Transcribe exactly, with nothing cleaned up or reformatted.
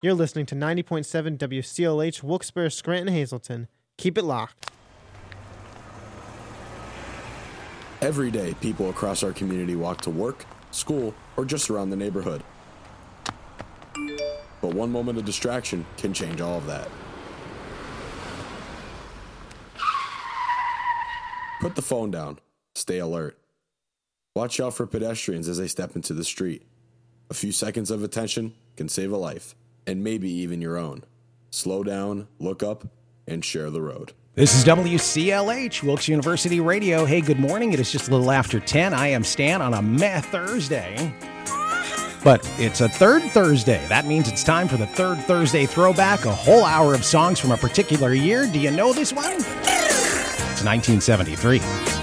You're listening to ninety point seven W C L H, Wilkes-Barre, Scranton, Hazleton. Keep it locked. Every day, people across our community walk to work, school, or just around the neighborhood. But one moment of distraction can change all of that. Put the phone down. Stay alert. Watch out for pedestrians as they step into the street. A few seconds of attention can save a life, and maybe even your own. Slow down, look up, and share the road. This is W C L H, Wilkes University Radio. Hey, good morning. It is just a little after ten. I am Stan on a meh Thursday. But it's a third Thursday. That means it's time for the third Thursday throwback, a whole hour of songs from a particular year. Do you know this one? It's nineteen seventy-three.